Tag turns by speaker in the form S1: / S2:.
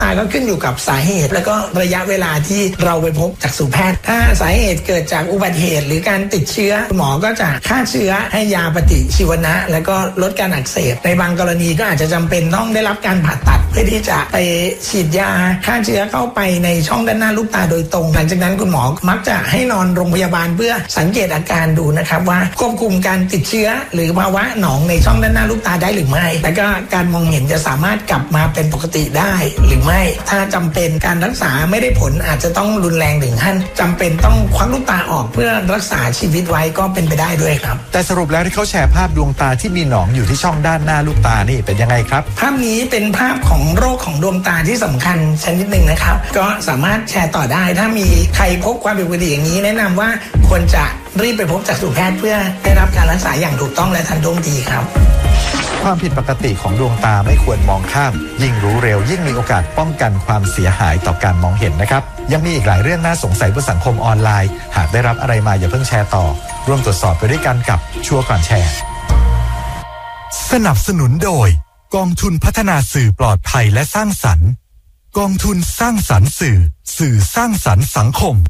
S1: ก็ขึ้นอยู่กับสาเหตุแล้วก็ระยะเวลาที่เราไปพบจักษุแพทย์ถ้าสาเหตุเกิดจากอุบัติเหตุหรือการติดเชื้อหมอก็จะฆ่าเชื้อให้ยาปฏิชีวนะแล้วก็ลดการอักเสบในบางกรณีก็อาจจะจำเป็นต้องได้รับการผ่าตัดเพื่อที่จะไปฉีดยาฆ่าเชื้อเข้าไปในช่องด้านหน้าลูกตาโดยตรงหลังจากนั้นคุณหมอมักจะให้นอนโรงพยาบาลเพื่อสังเกตอาการดูนะครับว่าควบคุมการติดเชื้อหรือภาวะหนองในช่องด้านหน้าลูกตาได้หรือไม่แล้วก็การมองเห็นจะสามารถกลับมาเป็นปกติได้หรือไม่ถ้าจำเป็นการรักษาไม่ได้ผลอาจจะต้องรุนแรงถึงขั้นจำเป็นต้องควักลูกตาออกเพื่อรักษาชีวิตไว้ก็เป็นไปได้ด้วยครับ
S2: แต่สรุปแล้วที่เขาแชร์ภาพดวงตาที่มีหนองอยู่ที่ช่องด้านหน้าลูกตานี่เป็นยังไงครับ
S1: ภาพนี้เป็นภาพของโรคของดวงตาที่สำคัญชนิดหนึ่งนะครับก็สามารถแชร์ต่อได้ถ้ามีใครพบความผิดปกติอย่างนี้แนะนำว่าควรจะรีบไปพบจักษุแพทย์เพื่อได้รับการรักษาอย่างถูกต้องและทันท่วงทีครับ
S2: ความผิดปกติของดวงตาไม่ควรมองข้ามยิ่งรู้เร็วยิ่งมีโอกาสป้องกันความเสียหายต่อการมองเห็นนะครับยังมีอีกหลายเรื่องน่าสงสัยบนสังคมออนไลน์หากได้รับอะไรมาอย่าเพิ่งแชร์ต่อร่วมตรวจสอบไปด้วยกันกับชัวร์ก่อนแชร์
S3: สนับสนุนโดยกองทุนพัฒนาสื่อปลอดภัยและสร้างสรรค์กองทุนสร้างสรรค์สื่อสร้างสรรค์สังคม